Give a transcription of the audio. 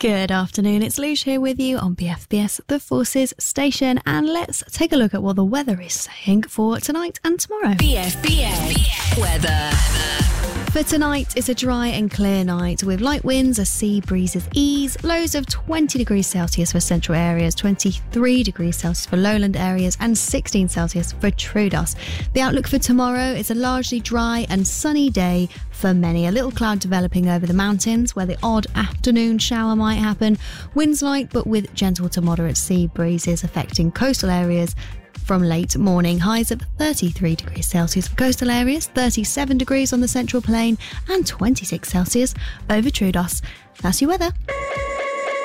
Good afternoon, it's Luce here with you on BFBS The Forces station, and let's take a look at what the weather is saying for tonight and tomorrow. BFBS weather. For tonight, it's a dry and clear night with light winds as sea breezes ease, lows of 20 degrees Celsius for central areas, 23 degrees Celsius for lowland areas and 16 Celsius for Troodos. The outlook for tomorrow is a largely dry and sunny day for many. A little cloud developing over the mountains where the odd afternoon shower might happen. Winds light but with gentle to moderate sea breezes affecting coastal areas from late morning. Highs of 33 degrees Celsius for coastal areas, 37 degrees on the central plain and 26 Celsius over Troodos. That's your weather.